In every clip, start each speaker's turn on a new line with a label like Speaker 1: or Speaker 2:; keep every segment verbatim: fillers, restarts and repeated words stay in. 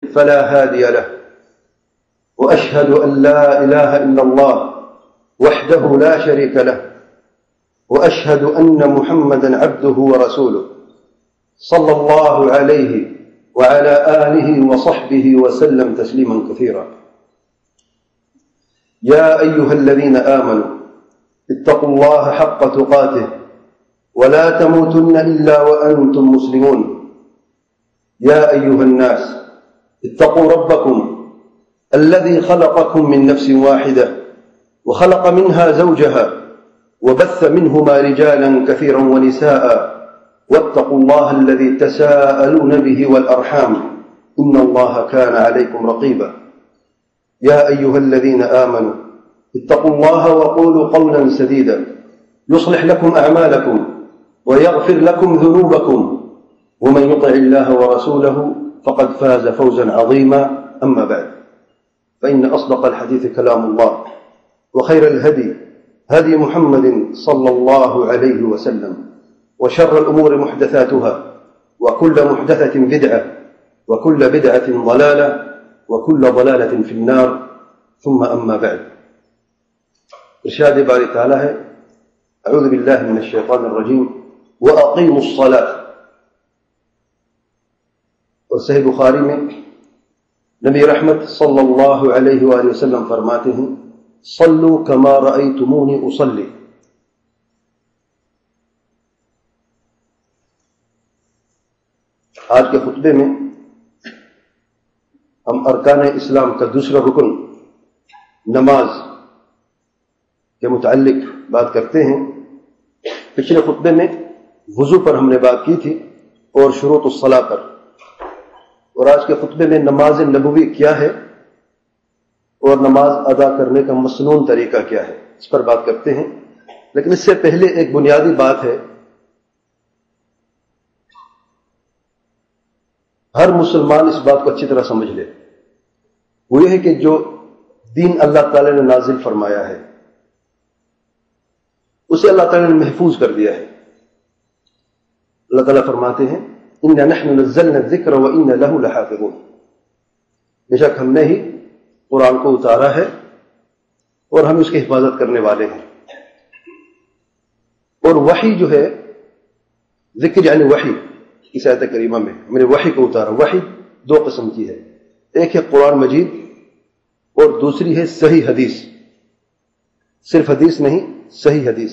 Speaker 1: فلا هادي له، وأشهد أن لا إله إلا الله وحده لا شريك له، وأشهد أن محمدا عبده ورسوله صلى الله عليه وعلى آله وصحبه وسلم تسليما كثيرا. يا أيها الذين آمنوا اتقوا الله حق تقاته ولا تموتن إلا وأنتم مسلمون. يا أيها الناس اتقوا ربكم الذي خلقكم من نفس واحدة وخلق منها زوجها وبث منهما رجالا كثيرا ونساء، واتقوا الله الذي تساءلون به والأرحام إن الله كان عليكم رقيبا. يا أيها الذين آمنوا اتقوا الله وقولوا قولا سديدا يصلح لكم أعمالكم ويغفر لكم ذنوبكم، ومن يطع الله ورسوله فقد فاز فوزا عظيما. أما بعد، فإن أصدق الحديث كلام الله، وخير الهدي هدي محمد صلى الله عليه وسلم، وشر الأمور محدثاتها، وكل محدثة بدعة، وكل بدعة ضلالة، وكل ضلالة في النار. ثم أما بعد. ارشاد باری تعالی ہے اعوذ باللہ من الشیطان الرجیم وَأَقِيمُوا الصَّلَاةَ. اور صحیح بخاری میں نبی رحمت صلی اللہ علیہ وآلہ وسلم فرماتے ہیں صلوا کما رأیتمونی اصلی. آج کے خطبے میں ہم ارکان اسلام کا دوسرا رکن نماز کے متعلق بات کرتے ہیں. پچھلے خطبے میں وضو پر ہم نے بات کی تھی اور شروط الصلاۃ پر، اور آج کے خطبے میں نماز نبوی کیا ہے اور نماز ادا کرنے کا مسنون طریقہ کیا ہے، اس پر بات کرتے ہیں. لیکن اس سے پہلے ایک بنیادی بات ہے، ہر مسلمان اس بات کو اچھی طرح سمجھ لے، وہ یہ ہے کہ جو دین اللہ تعالی نے نازل فرمایا ہے اسے اللہ تعالی نے محفوظ کر دیا ہے. اللہ تعالیٰ فرماتے ہیں اِنَّا نَحْنُ نَزَّلْنَا الذِّكْرَ وَإِنَّا لَهُ لَحَافِظُونَ. بے شک ہم نے ہی قرآن کو اتارا ہے اور ہم اس کی حفاظت کرنے والے ہیں. اور وحی جو ہے، ذکر یعنی وحی، اس آیت کریمہ میں ہم نے وحی کو اتارا. وحی دو قسم کی ہے، ایک ہے قرآن مجید اور دوسری ہے صحیح حدیث. صرف حدیث نہیں، صحیح حدیث.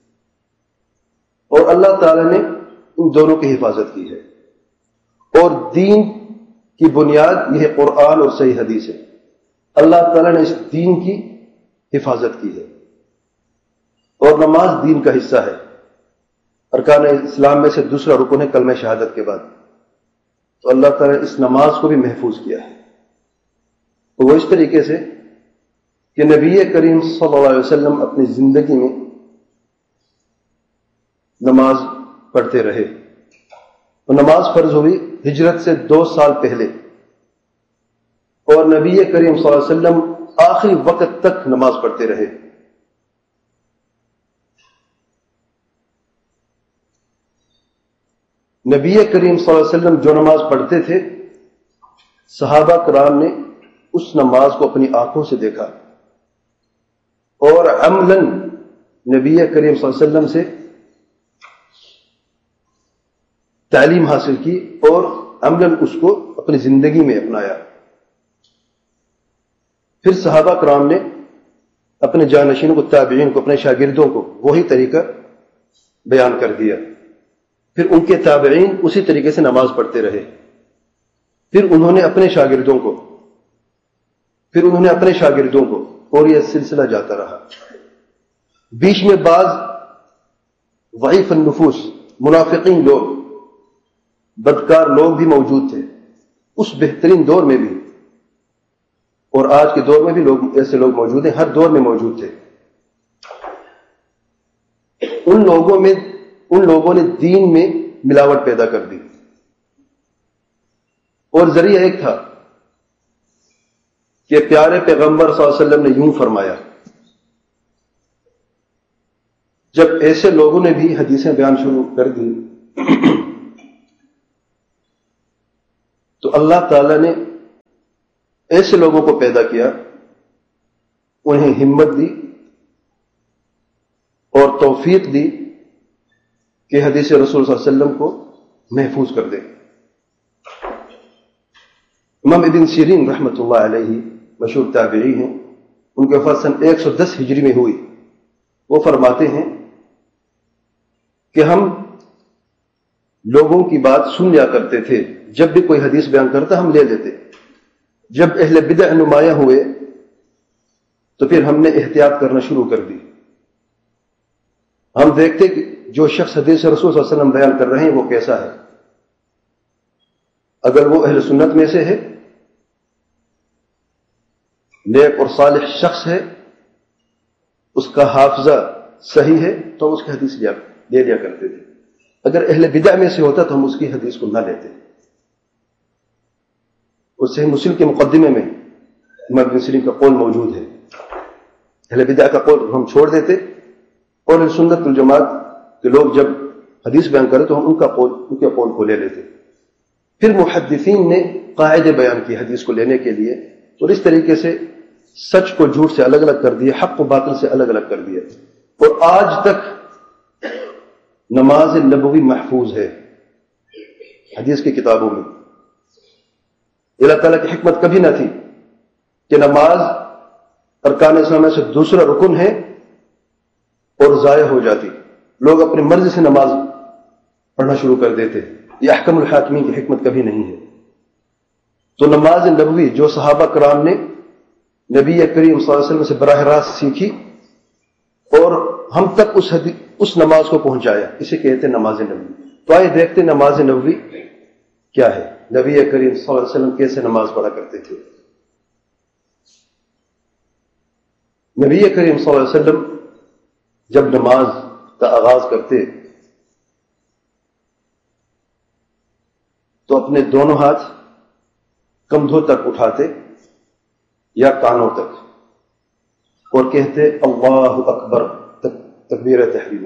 Speaker 1: اور اللہ تعالی نے ان دونوں کی حفاظت کی ہے، اور دین کی بنیاد یہ ہے قرآن اور صحیح حدیث ہے. اللہ تعالی نے اس دین کی حفاظت کی ہے، اور نماز دین کا حصہ ہے. ارکان اسلام میں سے دوسرا رکن ہے کلمہ شہادت کے بعد، تو اللہ تعالی نے اس نماز کو بھی محفوظ کیا ہے. تو وہ اس طریقے سے کہ نبی کریم صلی اللہ علیہ وسلم اپنی زندگی میں نماز پڑھتے رہے. اور نماز فرض ہوئی ہجرت سے دو سال پہلے، اور نبی کریم صلی اللہ علیہ وسلم آخری وقت تک نماز پڑھتے رہے. نبی کریم صلی اللہ علیہ وسلم جو نماز پڑھتے تھے، صحابہ کرام نے اس نماز کو اپنی آنکھوں سے دیکھا اور عملاً نبی کریم صلی اللہ علیہ وسلم سے تعلیم حاصل کی اور عملاً اس کو اپنی زندگی میں اپنایا. پھر صحابہ کرام نے اپنے جانشینوں کو، تابعین کو، اپنے شاگردوں کو وہی طریقہ بیان کر دیا. پھر ان کے تابعین اسی طریقے سے نماز پڑھتے رہے. پھر انہوں نے اپنے شاگردوں کو پھر انہوں نے اپنے شاگردوں کو اور یہ سلسلہ جاتا رہا. بیچ میں بعض ضعیف النفوس، منافقین لوگ، بدکار لوگ بھی موجود تھے اس بہترین دور میں بھی، اور آج کے دور میں بھی لوگ ایسے لوگ موجود ہیں، ہر دور میں موجود تھے. ان لوگوں میں ان لوگوں نے دین میں ملاوٹ پیدا کر دی، اور ذریعہ ایک تھا کہ پیارے پیغمبر صلی اللہ علیہ وسلم نے یوں فرمایا. جب ایسے لوگوں نے بھی حدیثیں بیان شروع کر دی تو اللہ تعالی نے ایسے لوگوں کو پیدا کیا، انہیں ہمت دی اور توفیق دی کہ حدیث رسول صلی اللہ علیہ وسلم کو محفوظ کر دیں۔ امام ابن سیرین رحمۃ اللہ علیہ مشہور تابعی ہیں، ان کی وفات سن ایک سو دس ہجری میں ہوئی۔ وہ فرماتے ہیں کہ ہم لوگوں کی بات سن لیا کرتے تھے، جب بھی کوئی حدیث بیان کرتا ہم لے لیتے، جب اہل بدع نمایاں ہوئے تو پھر ہم نے احتیاط کرنا شروع کر دی۔ ہم دیکھتے کہ جو شخص حدیث رسول صلی اللہ علیہ وسلم بیان کر رہے ہیں وہ کیسا ہے، اگر وہ اہل سنت میں سے ہے، نیک اور صالح شخص ہے، اس کا حافظہ صحیح ہے تو ہم اس کی حدیث لے لیا کرتے تھے، اگر اہل بدع میں سے ہوتا تو ہم اس کی حدیث کو نہ لیتے۔ اس صحیح مسلم کے مقدمے میں امام ابن سیرین کا قول موجود ہے، اہل بدع کا قول ہم چھوڑ دیتے اور اہل سنت والجماعت کے لوگ جب حدیث بیان کرے تو ہم ان کا قول ان کے قول کو لے لیتے۔ پھر محدثین نے قاعدے بیان کی حدیث کو لینے کے لیے، اور اس طریقے سے سچ کو جھوٹ سے الگ الگ کر دیا، حق کو باطل سے الگ الگ کر دیا، اور آج تک نماز نبوی محفوظ ہے حدیث کی کتابوں میں۔ اللہ تعالیٰ کی حکمت کبھی نہ تھی کہ نماز ارکان اسلام میں سے دوسرا رکن ہے اور ضائع ہو جاتی، لوگ اپنی مرضی سے نماز پڑھنا شروع کر دیتے۔ یہ احکم الحاکمین کی حکمت کبھی نہیں ہے۔ تو نماز نبوی جو صحابہ کرام نے نبی کریم صلی اللہ علیہ وسلم سے براہ راست سیکھی اور ہم تک اس حدیث اس نماز کو پہنچایا، اسے کہتے ہیں نماز نبوی۔ تو آئے دیکھتے نماز نبوی کیا ہے، نبی کریم صلی اللہ علیہ وسلم کیسے نماز پڑھا کرتے تھے۔ نبی کریم صلی اللہ علیہ وسلم جب نماز کا آغاز کرتے تو اپنے دونوں ہاتھ کندھوں تک اٹھاتے یا کانوں تک اور کہتے اللہ اکبر، تکبیر تحریمہ،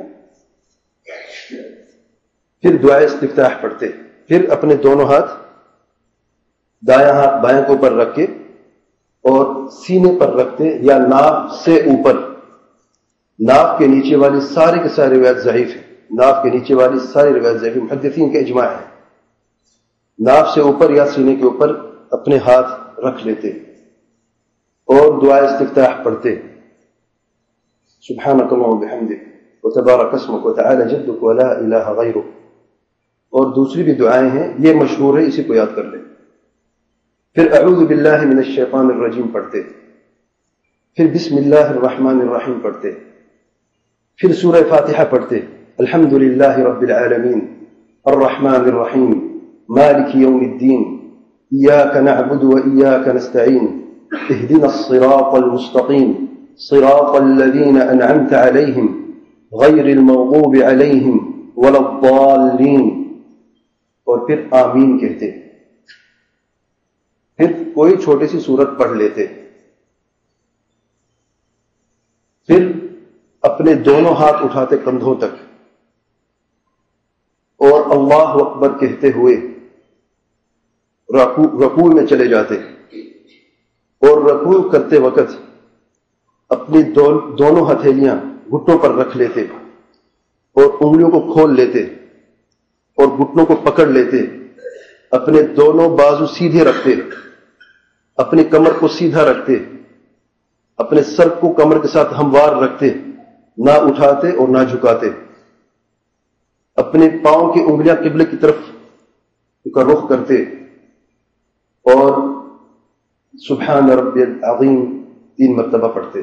Speaker 1: پھر دعائے استفتاح پڑھتے، پھر اپنے دونوں ہاتھ دایاں ہاتھ بائیں کو اوپر رکھ کے اور سینے پر رکھتے یا ناف سے اوپر۔ ناف کے نیچے والی ساری کے ساری روایت ضعیف ہے، ناف کے نیچے والی ساری روایت ضعیف، محدثین کا اجماع ہے۔ ناف سے اوپر یا سینے کے اوپر اپنے ہاتھ رکھ لیتے اور دعائے استفتاح پڑھتے، سبحانک اللہم وبحمدک وتبارک اسمک وتعالی جدک ولا الہ غیرک، اور دوسری بھی دعائیں ہیں، یہ مشہور ہے، اسی کو یاد کر لیں۔ پھر اعوذ باللہ من الشیطان الرجیم پڑھتے، پھر بسم اللہ الرحمن الرحیم پڑھتے، پھر سورہ فاتحہ پڑھتے، الحمد للہ رب العالمین الرحمن الرحیم مالک یوم الدین ایاک نعبد و ایاک نستعین اہدنا الصراط المستقیم صراط الذین انعمت علیہم غیر المغضوب علیہم ولا الضالین، اور پھر آمین کہتے، پھر کوئی چھوٹی سی سورت پڑھ لیتے، پھر اپنے دونوں ہاتھ اٹھاتے کندھوں تک اور اللہ اکبر کہتے ہوئے رکوع میں چلے جاتے، اور رکوع کرتے وقت اپنی دونوں ہتھیلیاں گھٹنوں پر رکھ لیتے اور انگلیوں کو کھول لیتے اور گھٹنوں کو پکڑ لیتے، اپنے دونوں بازو سیدھے رکھتے، اپنی کمر کو سیدھا رکھتے، اپنے سر کو کمر کے ساتھ ہموار رکھتے، نہ اٹھاتے اور نہ جھکاتے، اپنے پاؤں کی انگلیاں قبلے کی طرف کا رخ کرتے اور سبحان ربی العظیم تین مرتبہ پڑھتے،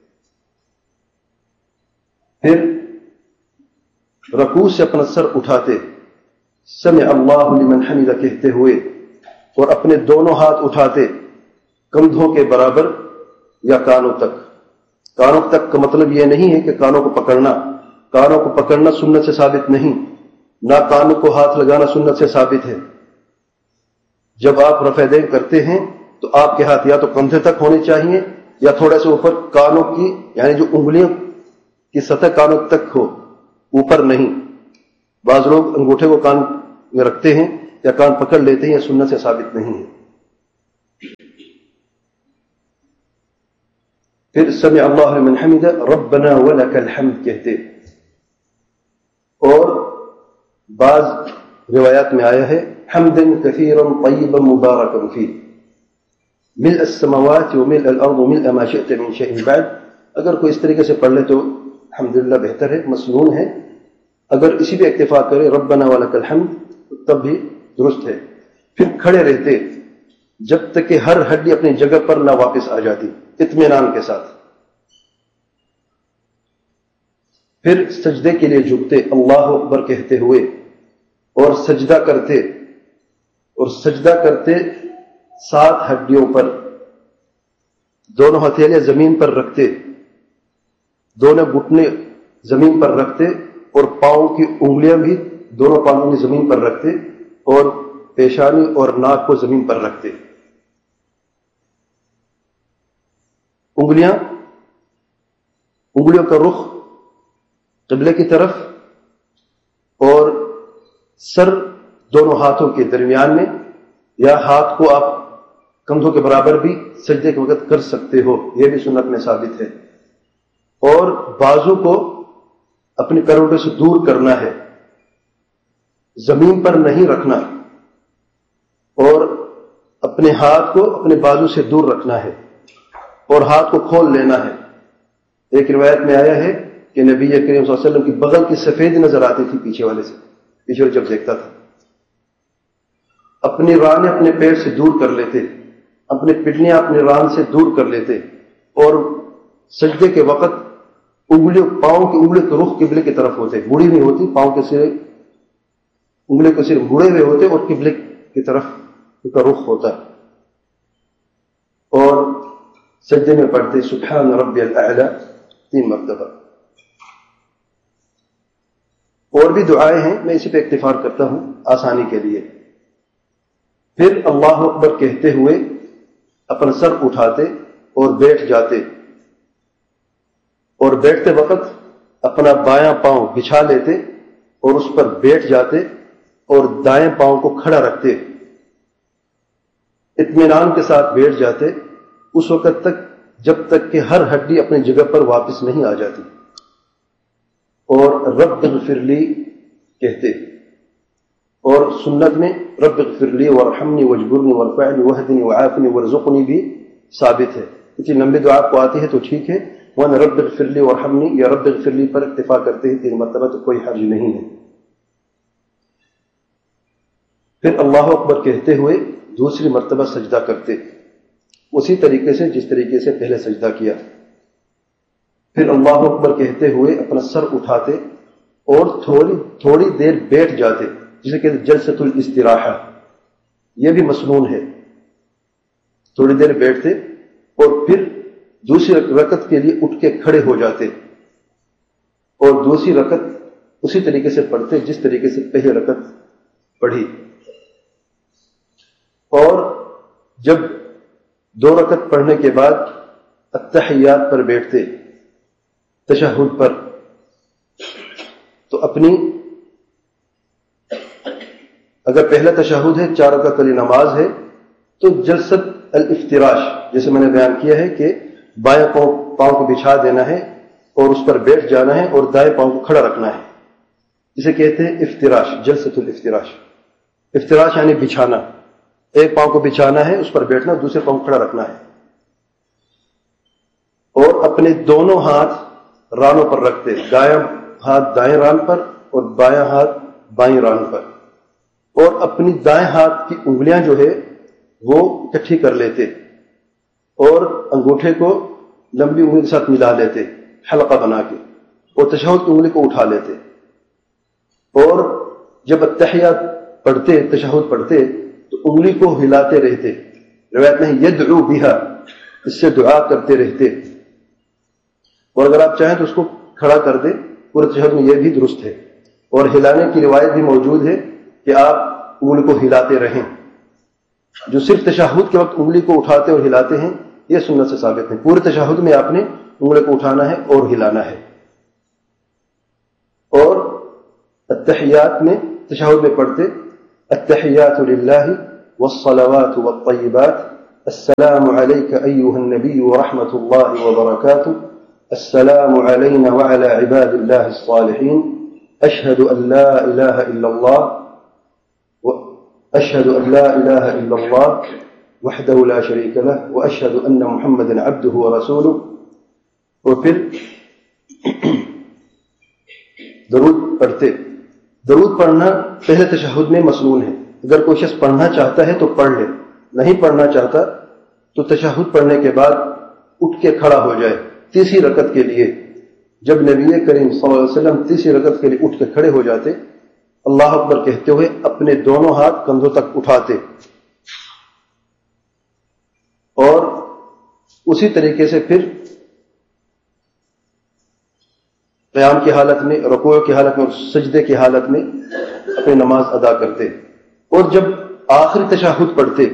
Speaker 1: پھر رکوع سے اپنا سر اٹھاتے، سمع اللہ لمن حمدہ کہتے ہوئے، اور اپنے دونوں ہاتھ اٹھاتے کندھوں کے برابر یا کانوں تک۔ کانوں تک کا مطلب یہ نہیں ہے کہ کانوں کو پکڑنا، کانوں کو پکڑنا سنت سے ثابت نہیں، نہ کانوں کو ہاتھ لگانا سنت سے ثابت ہے۔ جب آپ رفع دین کرتے ہیں تو آپ کے ہاتھ یا تو کندھے تک ہونے چاہیے یا تھوڑا سا اوپر کانوں کی، یعنی جو انگلیوں کی سطح کانوں تک ہو، اوپر نہیں۔ بعض لوگ انگوٹھے کو کان میں رکھتے ہیں یا کان پکڑ لیتے ہیں، یا سنت سے ثابت نہیں ہے۔ پھر سمع اللہ لمن حمدہ ربنا ولک الحمد کہتے. اور بعض روایات میں آیا ہے حمدا کثیرا طیبا مبارکا فیہ ملء السماوات وملء الارض وملء ما شئت من شیء بعد. اگر کوئی اس طریقے سے پڑھ لے تو الحمدللہ بہتر ہے، مسنون ہے. اگر اسی پہ اکتفا کرے ربنا ولک الحمد تب بھی درست ہے. پھر کھڑے رہتے جب تک کہ ہر ہڈی اپنی جگہ پر نہ واپس آ جاتی اطمینان کے ساتھ. پھر سجدے کے لیے جھکتے اللہ اکبر کہتے ہوئے اور سجدہ کرتے اور سجدہ کرتے سات ہڈیوں پر دونوں ہتھیلیاں زمین پر رکھتے، دونوں گھٹنے زمین پر رکھتے اور پاؤں کی انگلیاں بھی دونوں پاؤں کی زمین پر رکھتے اور پیشانی اور ناک کو زمین پر رکھتے. انگلیاں انگلیوں کا رخ قبلے کی طرف اور سر دونوں ہاتھوں کے درمیان میں، یا ہاتھ کو آپ کندھوں کے برابر بھی سجدے کے وقت کر سکتے ہو، یہ بھی سنت میں ثابت ہے. اور بازو کو اپنے کروٹے سے دور کرنا ہے، زمین پر نہیں رکھنا، اور اپنے ہاتھ کو اپنے بازو سے دور رکھنا ہے اور ہاتھ کو کھول لینا ہے. ایک روایت میں آیا ہے کہ نبی کریم صلی اللہ علیہ وسلم کی بغل کی سفیدی نظر آتی تھی پیچھے والے سے، پیچھے والے جب دیکھتا تھا. اپنی ران اپنے پیر سے دور کر لیتے، اپنے پٹلیاں اپنے ران سے دور کر لیتے، اور سجدے کے وقت انگلیوں پاؤں کی انگلی کے رخ قبلے کی طرف ہوتے، مڑی نہیں ہوتی، پاؤں کے سرے انگلی کو صرف مڑے ہوئے ہوتے اور قبلے کی طرف ان کا رخ ہوتا. اور سجدے میں پڑھتے سبحان ربی الاعلی تین مرتبہ. اور بھی دعائیں ہیں، میں اسی پہ اکتفار کرتا ہوں آسانی کے لیے. پھر اللہ اکبر کہتے ہوئے اپنا سر اٹھاتے اور بیٹھ جاتے، اور بیٹھتے وقت اپنا بایاں پاؤں بچھا لیتے اور اس پر بیٹھ جاتے اور دائیں پاؤں کو کھڑا رکھتے، اطمینان کے ساتھ بیٹھ جاتے اس وقت تک جب تک کہ ہر ہڈی اپنی جگہ پر واپس نہیں آ جاتی. اور رب اغفر لی کہتے. اور سنت میں رب اغفر لی وارحمنی واجبرنی وارفعنی واہدنی وعافنی وارزقنی بھی ثابت ہے. اتنی لمبی دعا آپ کو آتی ہے تو ٹھیک ہے، ورنہ رب اغفر لی وارحمنی یا رب اغفر لی پر اکتفا کرتے ہیں تین مرتبہ تو کوئی حرج نہیں ہے. پھر اللہ اکبر کہتے ہوئے دوسری مرتبہ سجدہ کرتے، اسی طریقے سے جس طریقے سے پہلے سجدہ کیا. پھر اللہ اکبر کہتے ہوئے اپنا سر اٹھاتے اور تھوڑی تھوڑی دیر بیٹھ جاتے، جسے کہتے جلسۃ الاستراحہ، یہ بھی مسنون ہے. تھوڑی دیر بیٹھتے اور پھر دوسری رکعت کے لیے اٹھ کے کھڑے ہو جاتے اور دوسری رکعت اسی طریقے سے پڑھتے جس طریقے سے پہلی رکعت پڑھی. اور جب دو رکعت پڑھنے کے بعد التحیات پر بیٹھتے، تشہد پر، تو اپنی اگر پہلا تشہد ہے، چار رکعت والی نماز ہے، تو جلسۃ الافتراش جیسے میں نے بیان کیا ہے کہ بائیں پاؤں پاؤں کو بچھا دینا ہے اور اس پر بیٹھ جانا ہے اور دائیں پاؤں کو کھڑا رکھنا ہے، جسے کہتے ہیں افتراش، جلسۃ الافتراش. افتراش یعنی بچھانا، ایک پاؤں کو بچھانا ہے، اس پر بیٹھنا، دوسرے پاؤں کو کھڑا رکھنا ہے. اور اپنے دونوں ہاتھ رانوں پر رکھتے، دایاں ہاتھ دائیں ران پر اور بایاں ہاتھ بائیں ران پر، اور اپنی دائیں ہاتھ کی انگلیاں جو ہے وہ اکٹھی کر لیتے اور انگوٹھے کو لمبی انگلی کے ساتھ ملا لیتے حلقہ بنا کے، اور تشہد کی انگلی کو اٹھا لیتے. اور جب التحیات پڑھتے، تشہد پڑھتے، تو انگلی کو ہلاتے رہتے. روایت میں یدعو بہا، اس سے دعا کرتے رہتے. اور اگر آپ چاہیں تو اس کو کھڑا کر دیں، پورے تشہد میں یہ بھی درست ہے. اور ہلانے کی روایت بھی موجود ہے کہ آپ انگلی کو ہلاتے رہیں. جو صرف تشہد کے وقت انگلی کو اٹھاتے اور ہلاتے ہیں یہ سنت سے ثابت ہے. پورے تشہد میں آپ نے انگلی کو اٹھانا ہے اور ہلانا ہے. اور التحیات میں تشہد میں پڑھتے التحیات للہ والصلوات والطیبات السلام عليك أيها النبي ورحمة الله وبركاته السلام علينا وعلى عباد الله الصالحين أشهد أن لا إله إلا الله أشهد أن لا إله إلا الله وحده لا شريك له وأشهد أن محمدا عبده ورسوله. اور پھر درود پڑھتے. درود پڑھنا پہلے تشہد میں مسنون ہے. اگر کوئی شخص پڑھنا چاہتا ہے تو پڑھ لے, نہیں پڑھنا چاہتا تو تشہد پڑھنے کے بعد اٹھ کے کھڑا ہو جائے. تیسری رکعت کے لیے جب نبی کریم صلی اللہ علیہ وسلم تیسری رکعت کے لیے اٹھ کے کھڑے ہو جاتے, اللہ اکبر کہتے ہوئے اپنے دونوں ہاتھ کندھوں تک اٹھاتے, اور اسی طریقے سے پھر قیام کی حالت میں, رکوع کی حالت میں اور سجدے کی حالت میں اپنی نماز ادا کرتے. اور جب آخری تشہد پڑھتے,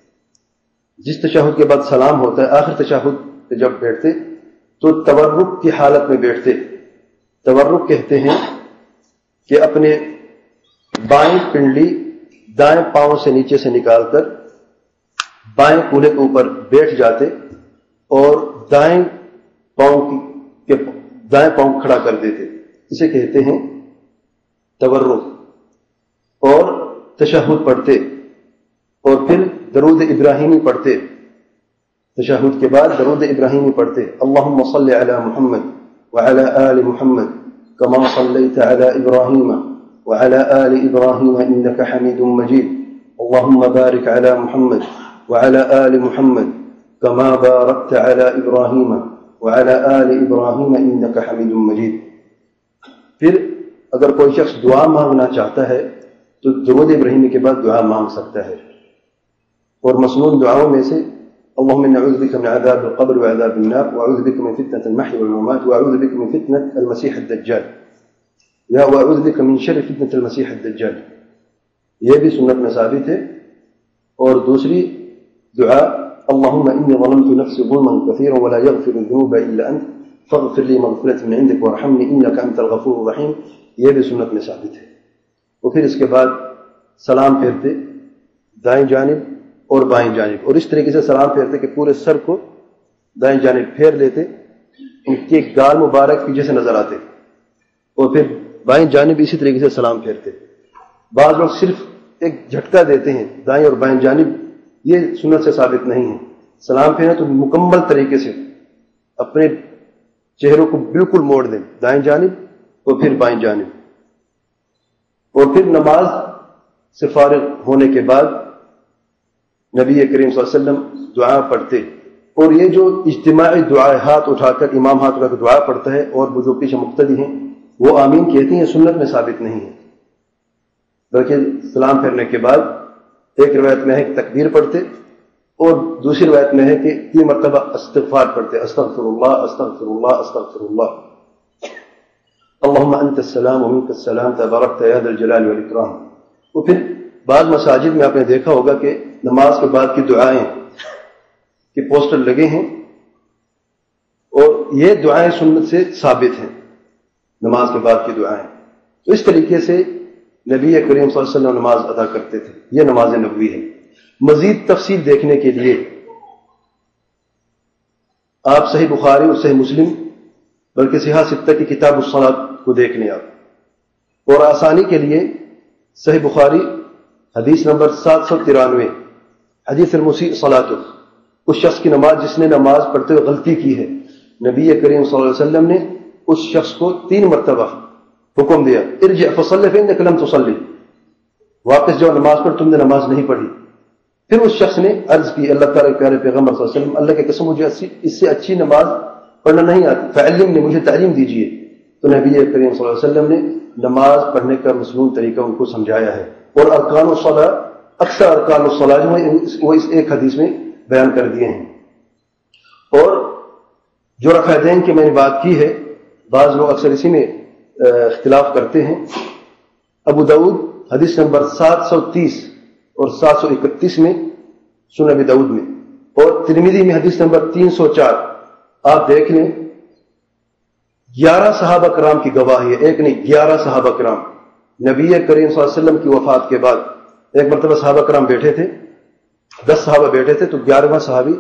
Speaker 1: جس تشہد کے بعد سلام ہوتا ہے, آخری تشہد پہ جب بیٹھتے تو تورک کی حالت میں بیٹھتے. تورک کہتے ہیں کہ اپنے بائیں پنڈلی دائیں پاؤں سے نیچے سے نکال کر بائیں کولے کے اوپر بیٹھ جاتے اور دائیں پاؤں کے دائیں پاؤں کھڑا کر دیتے. اسے کہتے ہیں تورک. اور تشہد پڑھتے اور پھر درود ابراہیمی پڑھتے. تشہد کے بعد درود ابراہیمی پڑھتے. اللہم صلی علی محمد وعلی آل محمد کما صلیت علی ابراہیم وعلی آل ابراہیم انک حمید مجید. اللہم بارک علی محمد وعلی آل محمد کما بارکت علی ابراہیم وعلی آل ابراہیم انک حمید مجید. پھر اگر کوئی شخص دعا مانگنا چاہتا ہے تو درود ابراہیمی کے بعد دعا مانگ سکتا ہے. اور مسنون دعاؤں میں سے اللهم إني أعوذ بك من عذاب القبر وعذاب النار وأعوذ بك من فتنة المحيا والممات وأعوذ بك من فتنة المسيح الدجال یا وأعوذ بك من شر فتنة المسيح الدجال. یہ بھی سنت میں ثابت ہے. اور دوسری دعا اللهم إني ظلمت نفسي ظلما كثيرا ولا يغفر الذنوب إلا أنت فاغفر لي مغفرة من عندك وارحمني إنك أنت الغفور الرحيم. یہ بھی سنت میں ثابت ہے. اور پھر اس کے بعد سلام پھیرتے دائیں جانب اور بائیں جانب, اور اس طریقے سے سلام پھیرتے کہ پورے سر کو دائیں جانب پھیر لیتے, ان کے گال مبارک پیچھے سے نظر آتے, اور پھر بائیں جانب اسی طریقے سے سلام پھیرتے. بعض لوگ صرف ایک جھٹکا دیتے ہیں دائیں اور بائیں جانب, یہ سنت سے ثابت نہیں ہے. سلام پھیرنا تو مکمل طریقے سے اپنے چہروں کو بالکل موڑ دیں, دائیں جانب اور پھر بائیں جانب. اور پھر نماز سے فارغ ہونے کے بعد نبی کریم صلی اللہ علیہ وسلم دعا پڑھتے. اور یہ جو اجتماعی دعا ہاتھ اٹھا کر امام ہاتھ اٹھا کر دعا پڑھتا ہے اور وہ جو پیچھے مقتدی ہیں وہ آمین کہتے ہیں, یہ سنت میں ثابت نہیں ہے. بلکہ سلام پھیرنے کے بعد ایک روایت میں ہے کہ تکبیر پڑھتے اور دوسری روایت میں ہے کہ تین مرتبہ استغفار پڑھتے, استغفر اللہ استغفر اللہ استغفر اللہ. اللہم انت السلام ومنک السلام تبارکت یا ذا الجلال والاکرام. اور پھر بعض مساجد میں آپ نے دیکھا ہوگا کہ نماز کے بعد کی دعائیں کے پوسٹر لگے ہیں, اور یہ دعائیں سنت سے ثابت ہیں, نماز کے بعد کی دعائیں. تو اس طریقے سے نبی کریم صلی اللہ علیہ وسلم نماز ادا کرتے تھے. یہ نماز نبوی ہے. مزید تفصیل دیکھنے کے لیے آپ صحیح بخاری اور صحیح مسلم بلکہ صحیح ستہ کی کتاب الصلاۃ کو دیکھ لیں آپ. اور آسانی کے لیے صحیح بخاری حدیث نمبر سات سو ترانوے حدیث المسیء صلاۃ, اس شخص کی نماز جس نے نماز پڑھتے ہوئے غلطی کی ہے, نبی کریم صلی اللہ علیہ وسلم نے اس شخص کو تین مرتبہ حکم دیا ارجع فصلی فإنک لم تصلی, واپس جاؤ نماز پڑھ, تم نے نماز نہیں پڑھی. پھر اس شخص نے عرض کی اللہ تعالیٰ کے پیارے پیغمبر صلی اللہ علیہ وسلم, اللہ کی قسم مجھے اس سے اچھی نماز پڑھنا نہیں آتی, فعلمنی, مجھے تعلیم دیجیے. تو نبی کریم صلی اللہ علیہ وسلم نے نماز پڑھنے کا مسنون طریقہ ان کو سمجھایا ہے. اور ارکان الصلاۃ, اکثر ارکان الصلاۃ جو ہیں وہ اس ایک حدیث میں بیان کر دیے ہیں. اور جو رکعتین کی میں نے بات کی ہے, بعض لوگ اکثر اسی میں اختلاف کرتے ہیں. ابو داؤد حدیث نمبر سات سو تیس اور سات سو اکتیس میں, سنن ابی داؤد میں, اور ترمذی میں حدیث نمبر تین سو چار. آپ دیکھ لیں, گیارہ صحابہ کرام کی گواہی ہے, ایک نہیں گیارہ صحابہ کرام. نبی کریم صلی اللہ علیہ وسلم کی وفات کے بعد ایک مرتبہ صحابہ کرام بیٹھے تھے, دس صحابہ بیٹھے تھے تو گیارہواں صحابی